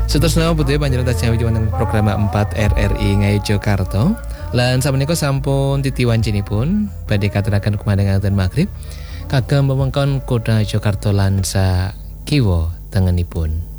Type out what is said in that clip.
Seterusnya putih panjenengan tasih wonten program 4 RRI Ngayu Jakarta. Lan sameneika sampun titi wancinipun badhe katuraken kumandangaken magrib kagem wewengkon Kota Jakarta lan sakiwa tengenipun.